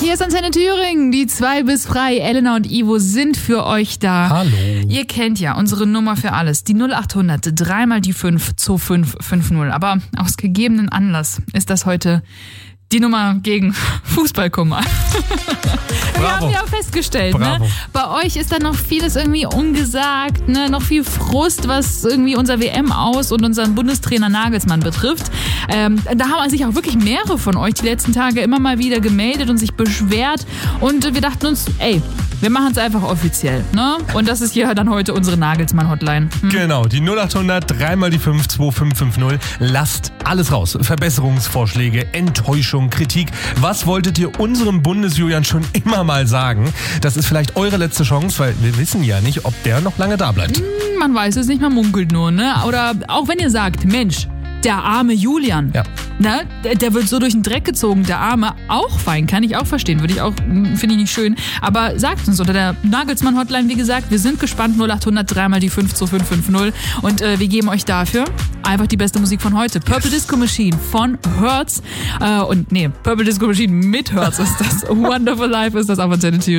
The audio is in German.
Hier ist Antenne Thüringen. Die 2 bis frei. Elena und Ivo sind für euch da. Hallo. Ihr kennt ja unsere Nummer für alles. Die 0800 3 mal die 5 2550. Aber aus gegebenen Anlass ist das heute die Nummer gegen Fußballkummer. Wir haben ja festgestellt, ne? Bei euch ist da noch vieles irgendwie ungesagt, ne? Noch viel Frust, was irgendwie unser WM-Aus und unseren Bundestrainer Nagelsmann betrifft. Da haben sich auch wirklich mehrere von euch die letzten Tage immer mal wieder gemeldet und sich beschwert. Und wir dachten uns, wir machen es einfach offiziell, ne? Und das ist hier dann heute unsere Nagelsmann-Hotline. Genau, die 0800 3 mal die 5 2550. Lasst alles raus. Verbesserungsvorschläge, Enttäuschung, Kritik. Was wolltet ihr unserem Bundesjulian schon immer mal sagen? Das ist vielleicht eure letzte Chance, weil wir wissen ja nicht, ob der noch lange da bleibt. Man weiß es nicht, man munkelt nur, ne? Oder auch wenn ihr sagt, Mensch, der arme Julian, ne? Der wird so durch den Dreck gezogen, der Arme, auch fein, kann ich auch verstehen, finde ich nicht schön, aber sagt uns unter der Nagelsmann-Hotline, wie gesagt, wir sind gespannt, 0800 3 mal die 5 2550 und wir geben euch dafür einfach die beste Musik von heute. Purple Disco Machine von Hertz Purple Disco Machine mit Hertz ist das, Wonderful Life ist das auf Antenne Thüringen.